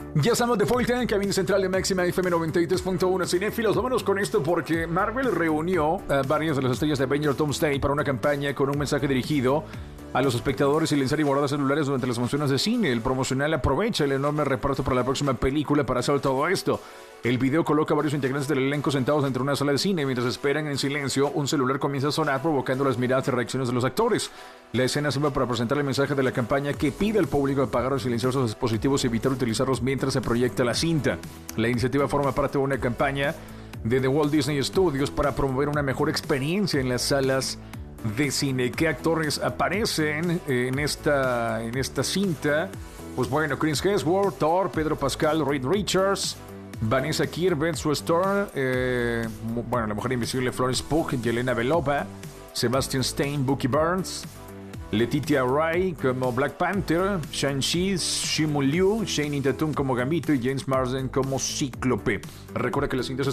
Ya estamos de vuelta en cabina central de Máxima FM 93.1 Cinéfilos. Vámonos con esto porque Marvel reunió a varias de las estrellas de Avengers Doomsday para una campaña con un mensaje dirigido a los espectadores y lanzar guardadas celulares durante las funciones de cine. El promocional aprovecha el enorme reparto para la próxima película para hacer todo esto. El video coloca a varios integrantes del elenco sentados dentro de una sala de cine. Mientras esperan en silencio, un celular comienza a sonar provocando las miradas y reacciones de los actores. La escena sirve para presentar el mensaje de la campaña que pide al público apagar o silenciar sus dispositivos y evitar utilizarlos mientras se proyecta la cinta. La iniciativa forma parte de una campaña de The Walt Disney Studios para promover una mejor experiencia en las salas de cine. ¿Qué actores aparecen en esta cinta? Pues bueno, Chris Hemsworth, Thor, Pedro Pascal, Reed Richards, Vanessa Kirby, Sue Storm, la Mujer Invisible Florence Pugh, Yelena Belova, Sebastian Stan, Bucky Barnes, Letitia Wright como Black Panther, Shang-Chi, Simu Liu, Shane Tatum como Gambito y James Marsden como Cíclope. Recuerda que las cintas